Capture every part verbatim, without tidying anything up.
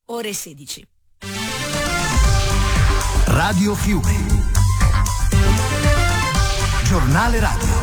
ore sedici. Radio Fiume. Giornale radio.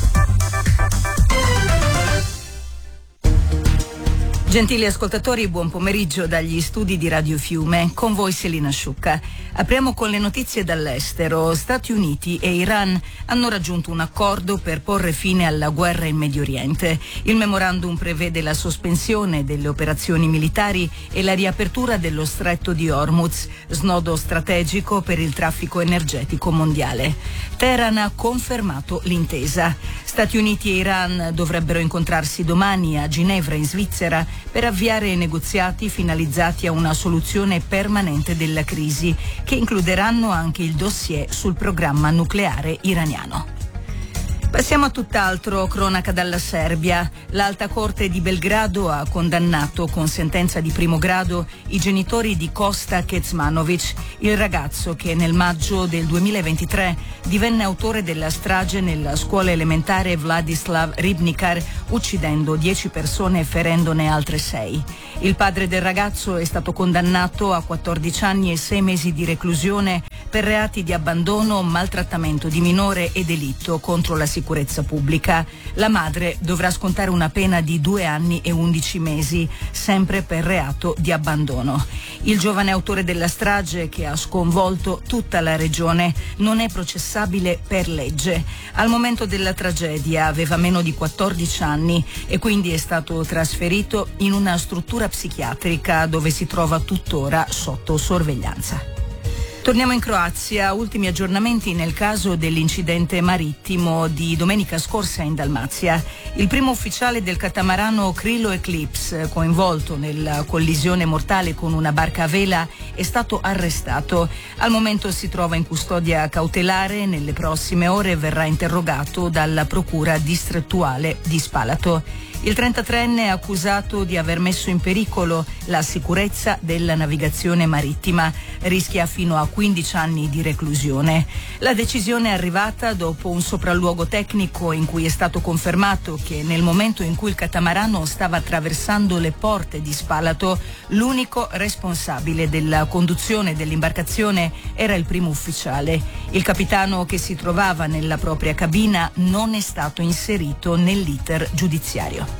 Gentili ascoltatori, buon pomeriggio dagli studi di Radio Fiume, con voi Selina Sciucca. Apriamo con le notizie dall'estero. Stati Uniti e Iran hanno raggiunto un accordo per porre fine alla guerra in Medio Oriente. Il memorandum prevede la sospensione delle operazioni militari e la riapertura dello stretto di Hormuz, snodo strategico per il traffico energetico mondiale. Teheran ha confermato l'intesa. Stati Uniti e Iran dovrebbero incontrarsi domani a Ginevra, in Svizzera, per avviare negoziati finalizzati a una soluzione permanente della crisi, che includeranno anche il dossier sul programma nucleare iraniano. Passiamo a tutt'altro, cronaca dalla Serbia. L'Alta Corte di Belgrado ha condannato con sentenza di primo grado i genitori di Kosta Kecmanovic, il ragazzo che nel maggio del duemilaventitré divenne autore della strage nella scuola elementare Vladislav Ribnikar, uccidendo dieci persone e ferendone altre sei. Il padre del ragazzo è stato condannato a quattordici anni e sei mesi di reclusione per reati di abbandono, maltrattamento di minore e delitto contro la sicurezza pubblica. La madre dovrà scontare una pena di due anni e undici mesi, sempre per reato di abbandono. Il giovane autore della strage, che ha sconvolto tutta la regione, non è processabile per legge. Al momento della tragedia aveva meno di quattordici anni e quindi è stato trasferito in una struttura psichiatrica dove si trova tuttora sotto sorveglianza. Torniamo in Croazia, ultimi aggiornamenti nel caso dell'incidente marittimo di domenica scorsa in Dalmazia. Il primo ufficiale del catamarano Krilo Eclipse, coinvolto nella collisione mortale con una barca a vela, è stato arrestato. Al momento si trova in custodia cautelare, nelle prossime ore verrà interrogato dalla procura distrettuale di Spalato. Il trentatreenne è accusato di aver messo in pericolo la sicurezza della navigazione marittima. Rischia fino a quindici anni di reclusione. La decisione è arrivata dopo un sopralluogo tecnico in cui è stato confermato che nel momento in cui il catamarano stava attraversando le porte di Spalato, l'unico responsabile della conduzione dell'imbarcazione era il primo ufficiale. Il capitano, che si trovava nella propria cabina, non è stato inserito nell'iter giudiziario.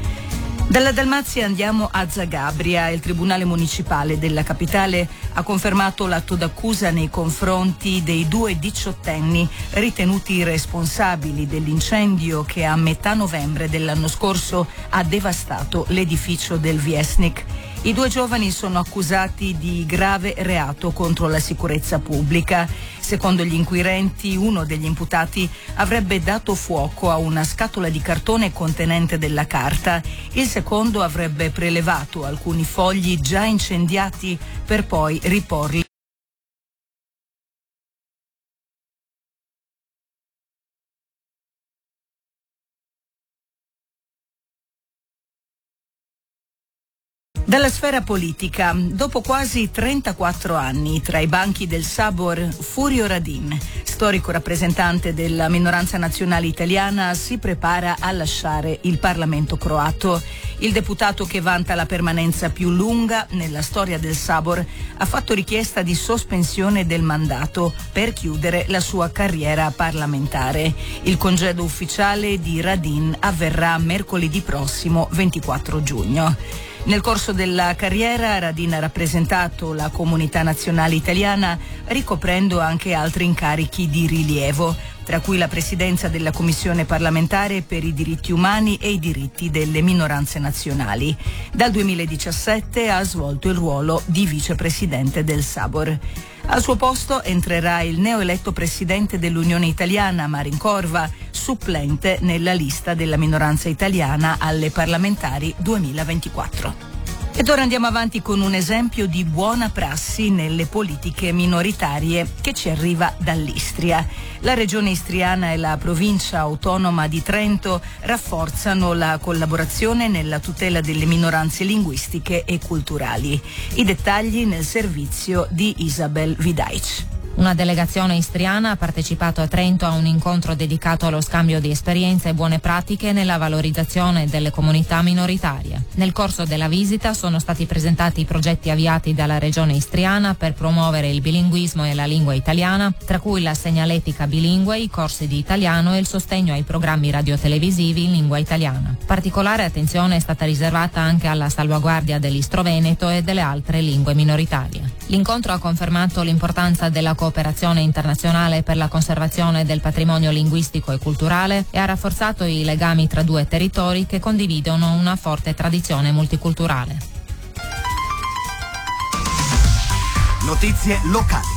Dalla Dalmazia andiamo a Zagabria. Il Tribunale Municipale della capitale ha confermato l'atto d'accusa nei confronti dei due diciottenni ritenuti responsabili dell'incendio che a metà novembre dell'anno scorso ha devastato l'edificio del Viesnik. I due giovani sono accusati di grave reato contro la sicurezza pubblica. Secondo gli inquirenti, uno degli imputati avrebbe dato fuoco a una scatola di cartone contenente della carta. Il secondo avrebbe prelevato alcuni fogli già incendiati per poi riporli. Dalla sfera politica, dopo quasi trentaquattro anni tra i banchi del Sabor, Furio Radin, storico rappresentante della minoranza nazionale italiana, si prepara a lasciare il Parlamento croato. Il deputato, che vanta la permanenza più lunga nella storia del Sabor, ha fatto richiesta di sospensione del mandato per chiudere la sua carriera parlamentare. Il congedo ufficiale di Radin avverrà mercoledì prossimo, ventiquattro giugno. Nel corso della carriera Radin ha rappresentato la comunità nazionale italiana ricoprendo anche altri incarichi di rilievo, tra cui la presidenza della Commissione parlamentare per i diritti umani e i diritti delle minoranze nazionali. Dal duemiladiciassette ha svolto il ruolo di vicepresidente del Sabor. Al suo posto entrerà il neoeletto presidente dell'Unione Italiana, Marin Corva, supplente nella lista della minoranza italiana alle parlamentari duemilaventiquattro. Ed ora andiamo avanti con un esempio di buona prassi nelle politiche minoritarie che ci arriva dall'Istria. La regione istriana e la provincia autonoma di Trento rafforzano la collaborazione nella tutela delle minoranze linguistiche e culturali. I dettagli nel servizio di Isabel Vidaic. Una delegazione istriana ha partecipato a Trento a un incontro dedicato allo scambio di esperienze e buone pratiche nella valorizzazione delle comunità minoritarie. Nel corso della visita sono stati presentati i progetti avviati dalla regione istriana per promuovere il bilinguismo e la lingua italiana, tra cui la segnaletica bilingue, i corsi di italiano e il sostegno ai programmi radiotelevisivi in lingua italiana. Particolare attenzione è stata riservata anche alla salvaguardia dell'istro veneto e delle altre lingue minoritarie. L'incontro ha confermato l'importanza della cooperazione internazionale per la conservazione del patrimonio linguistico e culturale e ha rafforzato i legami tra due territori che condividono una forte tradizione multiculturale. Notizie locali.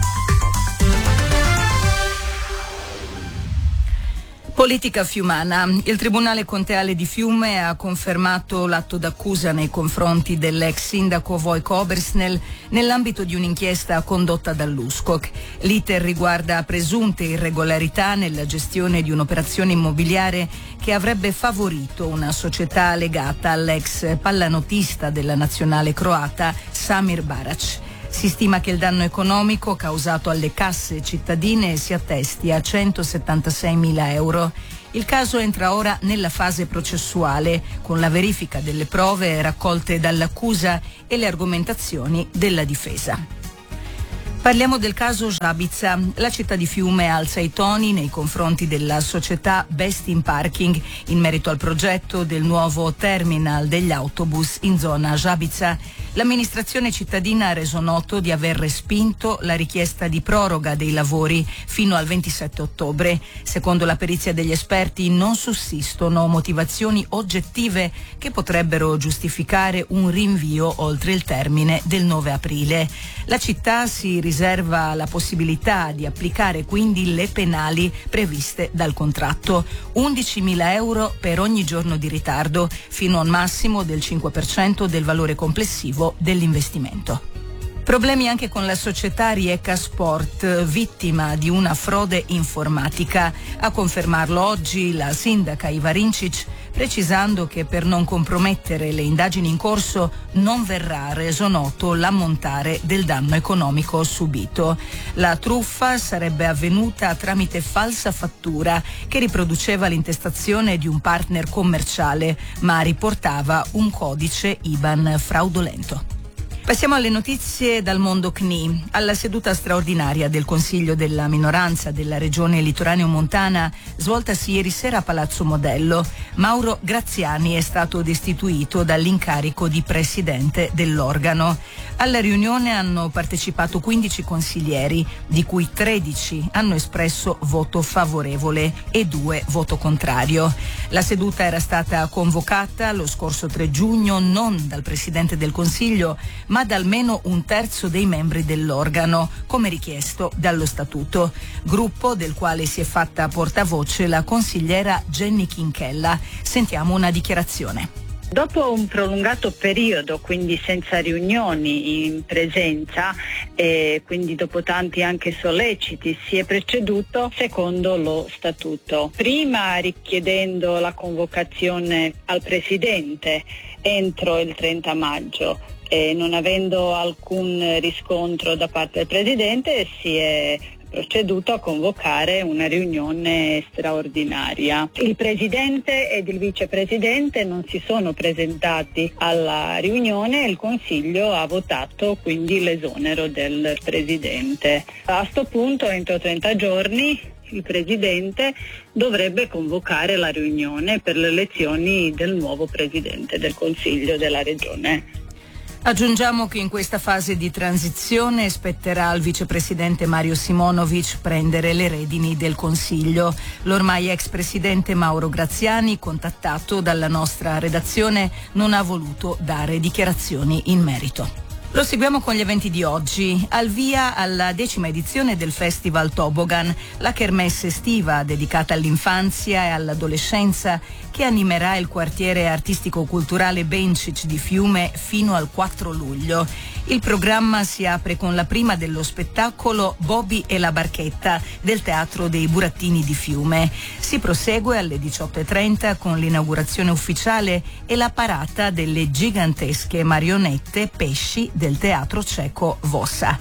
Politica fiumana. Il Tribunale Conteale di Fiume ha confermato l'atto d'accusa nei confronti dell'ex sindaco Vojko Obersnel nell'ambito di un'inchiesta condotta dall'U S C O C. L'iter riguarda presunte irregolarità nella gestione di un'operazione immobiliare che avrebbe favorito una società legata all'ex pallanotista della nazionale croata Samir Barac. Si stima che il danno economico causato alle casse cittadine si attesti a centosettantaseimila euro. Il caso entra ora nella fase processuale, con la verifica delle prove raccolte dall'accusa e le argomentazioni della difesa. Parliamo del caso Žabica. La città di Fiume alza i toni nei confronti della società Best in Parking in merito al progetto del nuovo terminal degli autobus in zona Žabica. L'amministrazione cittadina ha reso noto di aver respinto la richiesta di proroga dei lavori fino al ventisette ottobre. Secondo la perizia degli esperti non sussistono motivazioni oggettive che potrebbero giustificare un rinvio oltre il termine del nove aprile. La città si riserva la possibilità di applicare quindi le penali previste dal contratto, undicimila euro per ogni giorno di ritardo, fino a un massimo del cinque per cento del valore complessivo dell'investimento. Problemi anche con la società Rijeka Sport, vittima di una frode informatica. A confermarlo oggi la sindaca Iva Rincic, precisando che per non compromettere le indagini in corso non verrà reso noto l'ammontare del danno economico subito. La truffa sarebbe avvenuta tramite falsa fattura che riproduceva l'intestazione di un partner commerciale, ma riportava un codice I B A N fraudolento. Passiamo alle notizie dal mondo C N I. Alla seduta straordinaria del Consiglio della minoranza della regione litoraneo-montana, svoltasi ieri sera a Palazzo Modello, Mauro Graziani è stato destituito dall'incarico di presidente dell'organo. Alla riunione hanno partecipato quindici consiglieri, di cui tredici hanno espresso voto favorevole e due voto contrario. La seduta era stata convocata lo scorso tre giugno non dal presidente del Consiglio, ma da almeno un terzo dei membri dell'organo, come richiesto dallo statuto, gruppo del quale si è fatta portavoce la consigliera Jenny Chinchella. Sentiamo una dichiarazione. Dopo un prolungato periodo, quindi senza riunioni in presenza e quindi dopo tanti anche solleciti, si è proceduto secondo lo statuto. Prima richiedendo la convocazione al Presidente entro il trenta maggio e non avendo alcun riscontro da parte del Presidente si è proceduto a convocare una riunione straordinaria. Il Presidente ed il Vicepresidente non si sono presentati alla riunione e il Consiglio ha votato quindi l'esonero del Presidente. A sto punto, entro trenta giorni, il Presidente dovrebbe convocare la riunione per le elezioni del nuovo Presidente del Consiglio della Regione. Aggiungiamo che in questa fase di transizione spetterà al vicepresidente Mario Simonovic prendere le redini del Consiglio. L'ormai ex presidente Mauro Graziani, contattato dalla nostra redazione, non ha voluto dare dichiarazioni in merito. Lo seguiamo con gli eventi di oggi. Al via alla decima edizione del Festival Toboggan, la kermesse estiva dedicata all'infanzia e all'adolescenza che animerà il quartiere artistico-culturale Bencic di Fiume fino al quattro luglio. Il programma si apre con la prima dello spettacolo Bobby e la barchetta del Teatro dei Burattini di Fiume. Si prosegue alle diciotto e trenta con l'inaugurazione ufficiale e la parata delle gigantesche marionette pesci del Teatro Ceco Vossa.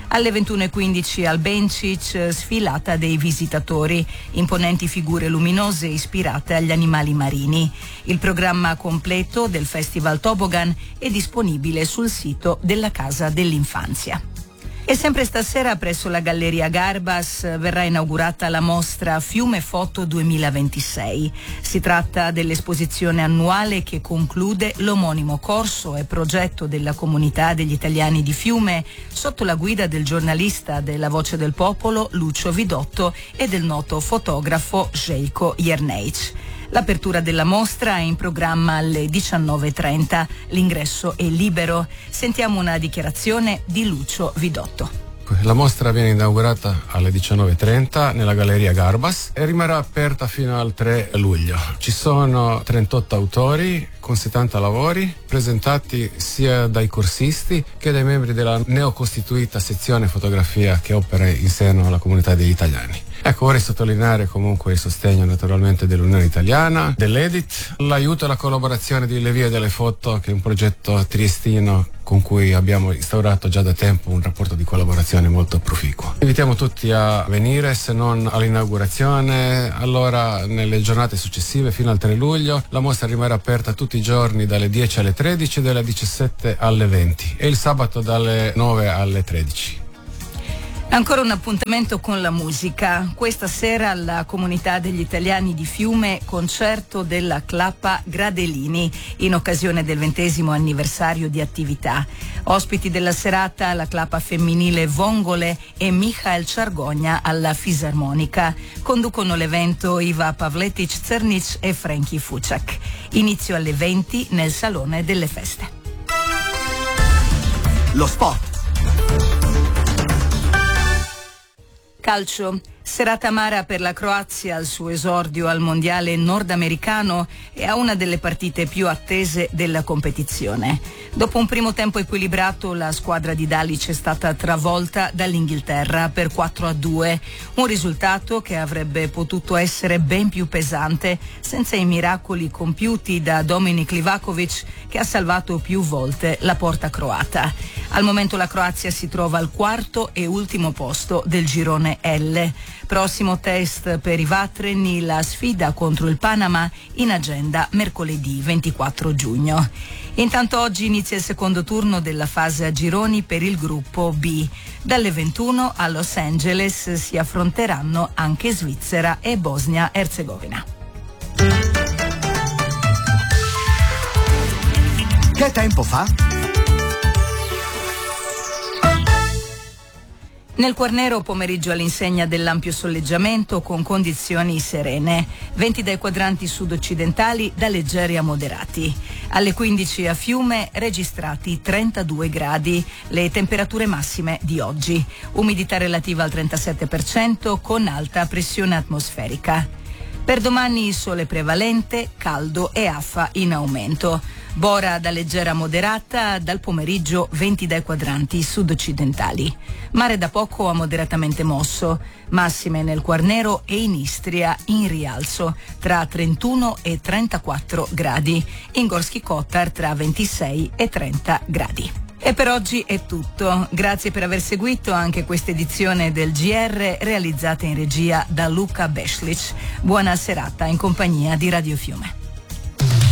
Alle ventuno e quindici al Bencic, sfilata dei visitatori, imponenti figure luminose ispirate agli animali marini. Il programma completo del Festival Toboggan è disponibile sul sito della Casa dell'Infanzia. E sempre stasera presso la Galleria Garbas verrà inaugurata la mostra Fiume Foto duemilaventisei. Si tratta dell'esposizione annuale che conclude l'omonimo corso e progetto della comunità degli italiani di Fiume sotto la guida del giornalista della Voce del Popolo Lucio Vidotto e del noto fotografo Željko Jerneic. L'apertura della mostra è in programma alle diciannove e trenta. L'ingresso è libero. Sentiamo una dichiarazione di Lucio Vidotto. La mostra viene inaugurata alle diciannove e trenta nella Galleria Garbas e rimarrà aperta fino al tre luglio. Ci sono trentotto autori con settanta lavori presentati sia dai corsisti che dai membri della neocostituita sezione fotografia che opera in seno alla comunità degli italiani. Ecco, vorrei sottolineare comunque il sostegno naturalmente dell'Unione Italiana, dell'Edit, l'aiuto e la collaborazione di Le Vie delle Foto, che è un progetto triestino con cui abbiamo instaurato già da tempo un rapporto di collaborazione molto proficuo. Invitiamo tutti a venire, se non all'inaugurazione, allora nelle giornate successive fino al tre luglio. La mostra rimarrà aperta tutti i giorni dalle dieci alle tredici e dalle diciassette alle venti e il sabato dalle nove alle tredici. Ancora un appuntamento con la musica. Questa sera alla comunità degli italiani di Fiume concerto della Clappa Gradelini in occasione del ventesimo anniversario di attività. Ospiti della serata la Clappa femminile Vongole e Michael Ciargogna alla fisarmonica. Conducono l'evento Iva Pavletic-Cernic e Frankie Fuciak. Inizio alle venti nel Salone delle Feste. Lo sport. Calcio. Serata amara per la Croazia al suo esordio al mondiale nordamericano e a una delle partite più attese della competizione. Dopo un primo tempo equilibrato, la squadra di Dalic è stata travolta dall'Inghilterra per quattro a due, un risultato che avrebbe potuto essere ben più pesante senza i miracoli compiuti da Dominik Livakovic, che ha salvato più volte la porta croata. Al momento la Croazia si trova al quarto e ultimo posto del girone L. Prossimo test per i Vatreni, la sfida contro il Panama in agenda mercoledì ventiquattro giugno. Intanto oggi inizia il secondo turno della fase a gironi per il gruppo B. Dalle ventuno a Los Angeles si affronteranno anche Svizzera e Bosnia-Erzegovina. Che tempo fa? Nel Quarnero pomeriggio all'insegna dell'ampio soleggiamento con condizioni serene, venti dai quadranti sud-occidentali da leggeri a moderati. Alle quindici a Fiume registrati trentadue gradi, le temperature massime di oggi. Umidità relativa al trentasette per cento con alta pressione atmosferica. Per domani sole prevalente, caldo e affa in aumento. Bora da leggera a moderata, dal pomeriggio venti dai quadranti sud-occidentali. Mare da poco a moderatamente mosso, massime nel Quarnero e in Istria in rialzo, tra trentuno e trentaquattro gradi. In Gorski Kotar tra ventisei e trenta gradi. E per oggi è tutto. Grazie per aver seguito anche questa edizione del G R realizzata in regia da Luca Beslic. Buona serata in compagnia di Radio Fiume.